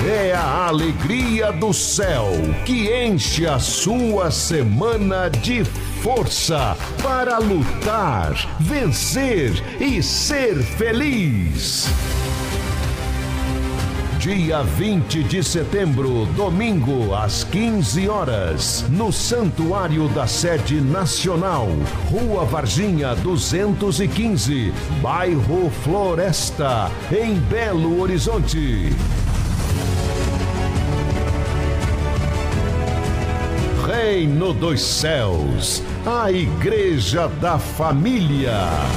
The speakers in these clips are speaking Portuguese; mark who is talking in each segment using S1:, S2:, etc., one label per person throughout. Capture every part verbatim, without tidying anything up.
S1: É a alegria do céu que enche a sua semana de força para lutar, vencer e ser feliz. Dia vinte de setembro, domingo, às quinze horas, no Santuário da Sede Nacional, Rua Varginha duzentos e quinze, bairro Floresta, em Belo Horizonte. Reino dos Céus, a Igreja da Família.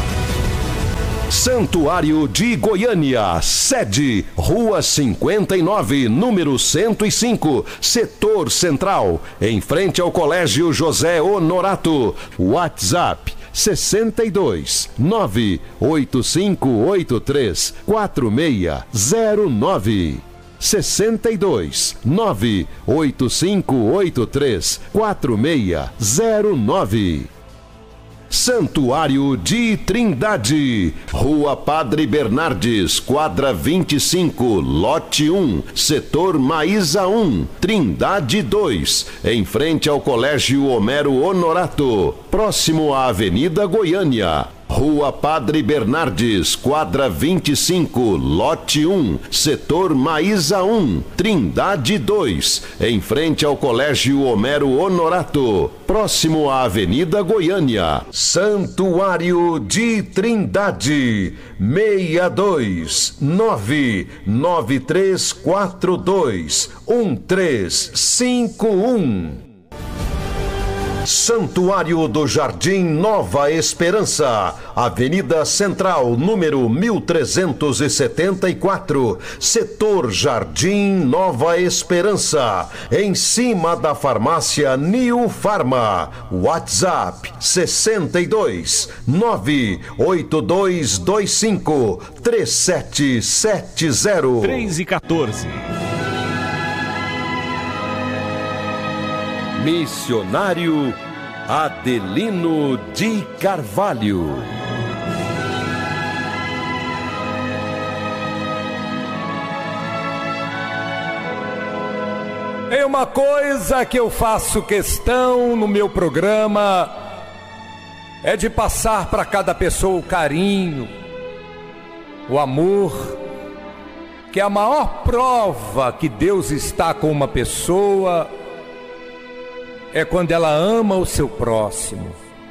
S1: Santuário de Goiânia, sede, Rua cinquenta e nove, número cento e cinco, Setor Central, em frente ao Colégio José Honorato. WhatsApp sessenta e dois, nove oito cinco oito três, quatro seis zero nove. sessenta e dois, nove oito cinco oito três, quatro seis zero nove. Santuário de Trindade, Rua Padre Bernardes, quadra vinte e cinco, lote um, setor Maísa um, Trindade dois, em frente ao Colégio Homero Honorato, próximo à Avenida Goiânia. Rua Padre Bernardes, quadra vinte e cinco, lote um, setor Maísa um, Trindade dois, em frente ao Colégio Homero Honorato, próximo à Avenida Goiânia. Santuário de Trindade, seis dois nove nove três quatro dois um três cinco um. Santuário do Jardim Nova Esperança, Avenida Central, número mil trezentos e setenta e quatro, setor Jardim Nova Esperança, em cima da farmácia New Farma. WhatsApp sessenta e dois, nove oito dois dois cinco, três sete sete zero.
S2: três e quatorze.
S1: Missionário Adelino de Carvalho.
S3: Tem uma coisa que eu faço questão no meu programa, é de passar para cada pessoa o carinho, o amor, que é a maior prova que Deus está com uma pessoa é quando ela ama o seu próximo.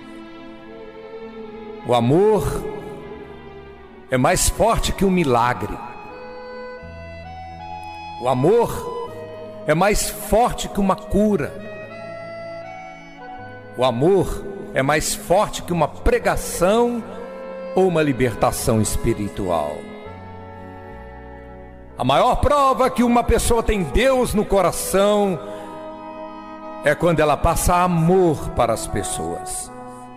S3: O amor é mais forte que um milagre. O amor é mais forte que uma cura. O amor é mais forte que uma pregação ou uma libertação espiritual. A maior prova que uma pessoa tem Deus no coração é quando ela passa amor para as pessoas.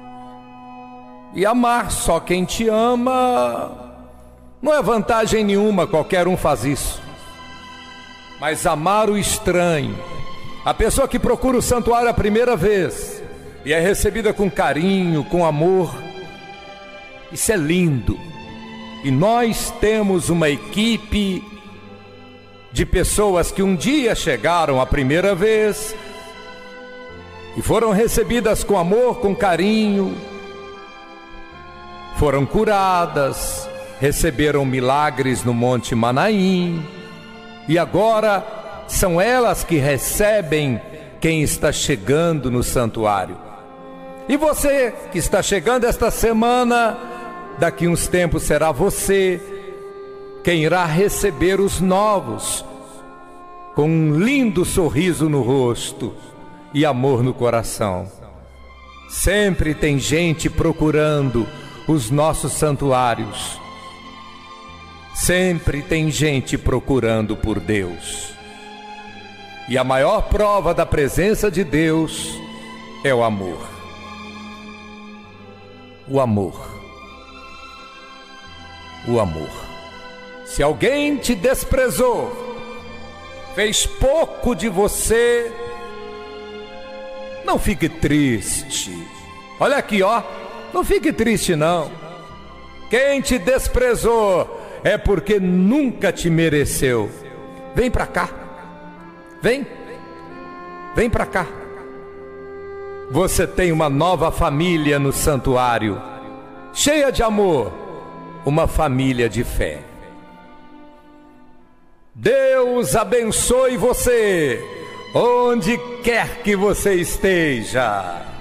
S3: E amar só quem te ama não é vantagem nenhuma, qualquer um faz isso. Mas amar o estranho, a pessoa que procura o santuário a primeira vez e é recebida com carinho, com amor, isso é lindo. E nós temos uma equipe de pessoas que um dia chegaram a primeira vez e foram recebidas com amor, com carinho, foram curadas, receberam milagres no Monte Manaim, e agora são elas que recebem quem está chegando no santuário. E você que está chegando esta semana, daqui uns tempos será você quem irá receber os novos, com um lindo sorriso no rosto e amor no coração. Sempre tem gente procurando os nossos santuários. Sempre tem gente procurando por Deus. E a maior prova da presença de Deus é o amor. O amor. O amor. Se alguém te desprezou, fez pouco de você, não fique triste. Olha aqui, ó, não fique triste não. Quem te desprezou é porque nunca te mereceu. vem para cá. Vem. Vem para cá. Você tem uma nova família no santuário, cheia de amor, uma família de fé. Deus abençoe você, onde quer que você esteja.